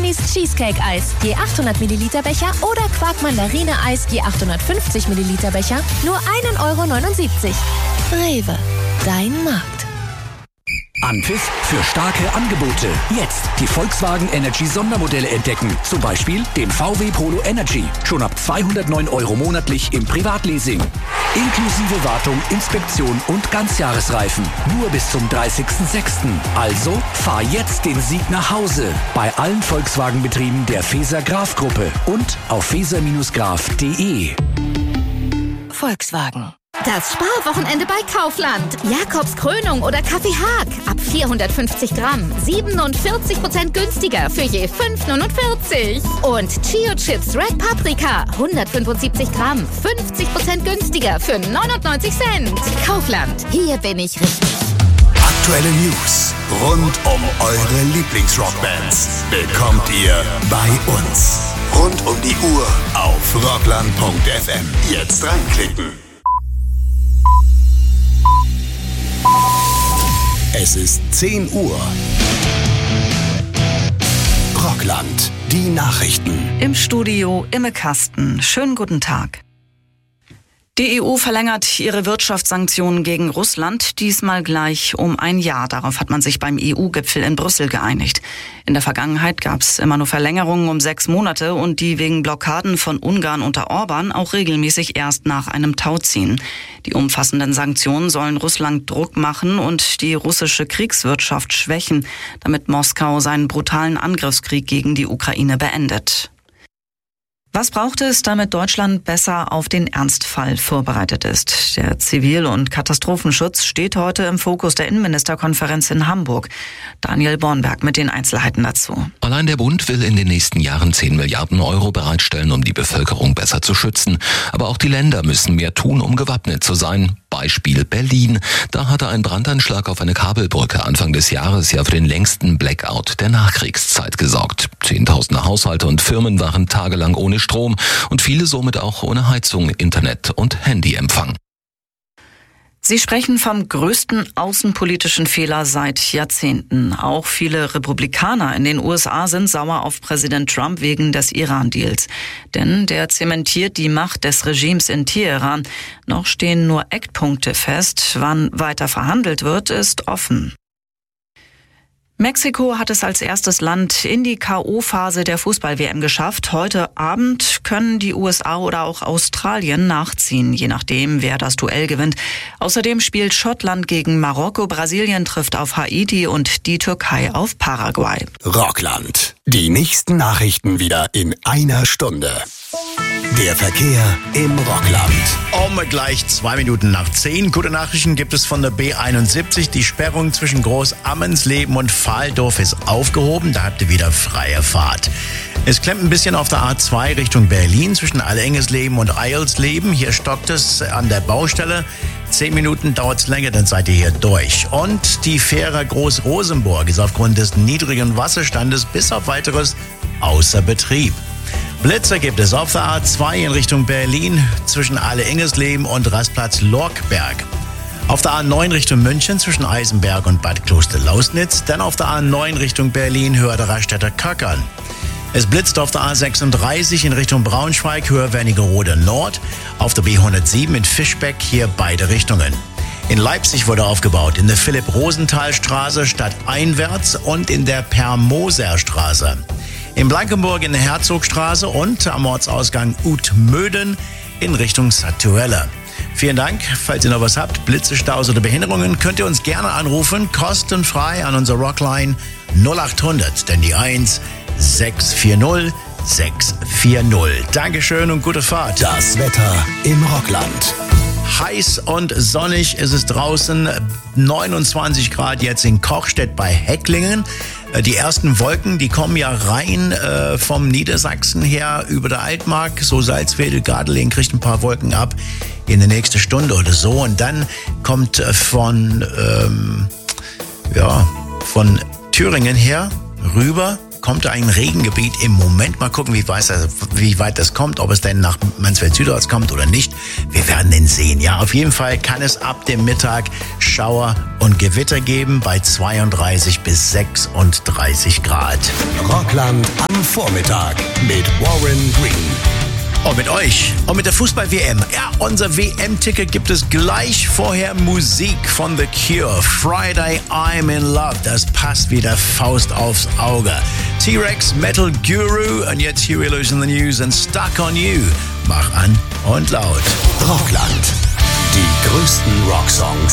Therese Cheesecake Eis je 800 Milliliter Becher oder Quark Mandarine Eis je 850 Milliliter Becher nur 1,79 €. Rewe, dein Markt. Anpfiff für starke Angebote. Jetzt die Volkswagen Energy Sondermodelle entdecken. Zum Beispiel den VW Polo Energy. Schon ab 209 € monatlich im Privatleasing. Inklusive Wartung, Inspektion und Ganzjahresreifen. Nur bis zum 30.06. Also fahr jetzt den Sieg nach Hause. Bei allen Volkswagen-Betrieben der Faeser-Graf-Gruppe und auf faeser-graf.de. Volkswagen. Das Sparwochenende bei Kaufland. Jakobs Krönung oder Kaffee Haag. Ab 450 Gramm. 47% günstiger für je 5,49 €. Und Chio Chips Red Paprika. 175 Gramm. 50% günstiger für 99 Cent. Kaufland. Hier bin ich richtig. Aktuelle News rund um eure Lieblingsrockbands bekommt ihr bei uns. Rund um die Uhr auf rockland.fm. Jetzt reinklicken. Es ist 10 Uhr. Rockland, die Nachrichten. Im Studio Imme Kasten. Schönen guten Tag. Die EU verlängert ihre Wirtschaftssanktionen gegen Russland, diesmal gleich um ein Jahr. Darauf hat man sich beim EU-Gipfel in Brüssel geeinigt. In der Vergangenheit gab es immer nur Verlängerungen um 6 Monate und die wegen Blockaden von Ungarn unter Orban auch regelmäßig erst nach einem Tauziehen. Die umfassenden Sanktionen sollen Russland Druck machen und die russische Kriegswirtschaft schwächen, damit Moskau seinen brutalen Angriffskrieg gegen die Ukraine beendet. Was braucht es, damit Deutschland besser auf den Ernstfall vorbereitet ist? Der Zivil- und Katastrophenschutz steht heute im Fokus der Innenministerkonferenz in Hamburg. Daniel Bornberg mit den Einzelheiten dazu. Allein der Bund will in den nächsten Jahren 10 Milliarden € bereitstellen, um die Bevölkerung besser zu schützen. Aber auch die Länder müssen mehr tun, um gewappnet zu sein. Beispiel Berlin. Da hatte ein Brandanschlag auf eine Kabelbrücke Anfang des Jahres ja für den längsten Blackout der Nachkriegszeit gesorgt. Zehntausende Haushalte und Firmen waren tagelang ohne Strom und viele somit auch ohne Heizung, Internet und Handyempfang. Sie sprechen vom größten außenpolitischen Fehler seit Jahrzehnten. Auch viele Republikaner in den USA sind sauer auf Präsident Trump wegen des Iran-Deals. Denn der zementiert die Macht des Regimes in Teheran. Noch stehen nur Eckpunkte fest. Wann weiter verhandelt wird, ist offen. Mexiko hat es als erstes Land in die K.O.-Phase der Fußball-WM geschafft. Heute Abend können die USA oder auch Australien nachziehen, je nachdem, wer das Duell gewinnt. Außerdem spielt Schottland gegen Marokko, Brasilien trifft auf Haiti und die Türkei auf Paraguay. Rockland. Die nächsten Nachrichten wieder in einer Stunde. Der Verkehr im Rockland. Gleich 2 Minuten nach 10. Gute Nachrichten gibt es von der B71. Die Sperrung zwischen Groß-Ammensleben und Pfahldorf ist aufgehoben. Da habt ihr wieder freie Fahrt. Es klemmt ein bisschen auf der A2 Richtung Berlin zwischen Allengesleben und Eilsleben. Hier stockt es an der Baustelle. 10 Minuten dauert es länger, dann seid ihr hier durch. Und die Fähre Groß-Rosenburg ist aufgrund des niedrigen Wasserstandes bis auf weiteres außer Betrieb. Blitzer gibt es auf der A2 in Richtung Berlin zwischen Allengesleben und Rastplatz Lorkberg. Auf der A9 Richtung München zwischen Eisenberg und Bad Kloster-Lausnitz. Dann auf der A9 Richtung Berlin höher der Raststätter Köckern. Es blitzt auf der A36 in Richtung Braunschweig höher Wernigerode Nord. Auf der B107 in Fischbeck hier beide Richtungen. In Leipzig wurde aufgebaut in der Philipp-Rosenthal-Straße stadteinwärts und in der Permoser-Straße. In Blankenburg in der Herzogstraße und am Ortsausgang Utmöden in Richtung Satuelle. Vielen Dank. Falls ihr noch was habt, Blitze, Staus oder Behinderungen, könnt ihr uns gerne anrufen, kostenfrei an unserer Rockline 0800, denn die 1 640 640. Dankeschön und gute Fahrt. Das Wetter im Rockland. Heiß und sonnig ist es draußen, 29 Grad jetzt in Kochstedt bei Hecklingen. Die ersten Wolken, die kommen ja rein vom Niedersachsen her über der Altmark, so Salzwedel, Gardelegen kriegt ein paar Wolken ab in der nächsten Stunde oder so. Und dann kommt von Thüringen her rüber kommt da ein Regengebiet im Moment. Mal gucken, wie weit das kommt, ob es denn nach Mansfeld-Südholz kommt oder nicht. Wir werden den sehen. Ja, auf jeden Fall kann es ab dem Mittag Schauer und Gewitter geben bei 32 bis 36 Grad. Rockland am Vormittag mit Warren Green. Und mit euch und mit der Fußball-WM. Ja, unser WM-Ticket gibt es gleich vorher Musik von The Cure. Friday, I'm in Love. Das passt wie der Faust aufs Auge. T-Rex, Metal Guru und jetzt Huey Lewis in the News and Stuck on You. Mach an und laut. Rockland. Die größten Rocksongs.